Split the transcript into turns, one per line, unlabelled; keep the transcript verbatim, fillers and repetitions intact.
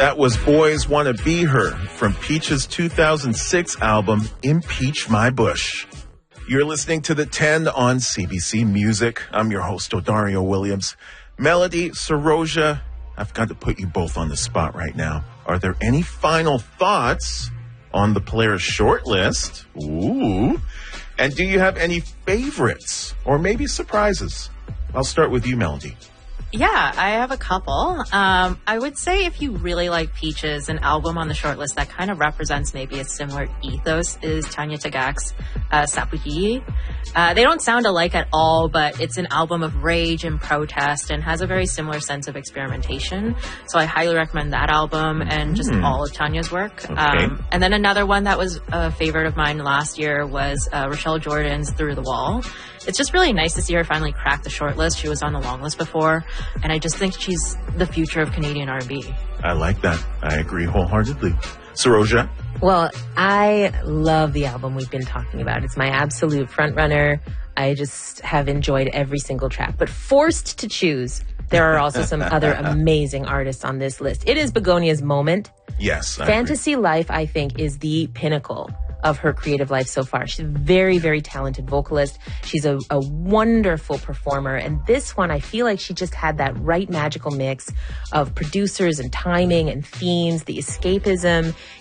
That was Boys Wanna Be Her from Peach's two thousand six album, Impeach My Bush. You're listening to The ten on C B C Music. I'm your host, Odario Williams. Melody, Saroja, I've got to put you both on the spot right now. Are there any final thoughts on the players' short list? Ooh. And do you have any favorites or maybe surprises? I'll start with you, Melody.
Yeah, I have a couple. Um, I would say if you really like Peaches, an album on the shortlist that kind of represents maybe a similar ethos is Tanya Tagaq's uh, Sapuhi. Uh, they don't sound alike at all, but it's an album of rage and protest and has a very similar sense of experimentation. So I highly recommend that album and just mm. all of Tanya's work.
Okay.
Um, and then another one that was a favorite of mine last year was uh, Rochelle Jordan's Through the Wall. It's just really nice to see her finally crack the shortlist. She was on the long list before, and I just think she's the future of Canadian R and B.
I like that. I agree wholeheartedly. Saroja?
Well, I love the album we've been talking about. It's my absolute front runner. I just have enjoyed every single track. But forced to choose, there are also some other amazing artists on this list. It is Begonia's moment.
Yes. I
Fantasy
agree.
Life, I think, is the pinnacle of her creative life so far. She's a very, very talented vocalist. She's a, a wonderful performer. And this one, I feel like she just had that right magical mix of producers and timing and themes, the escapism.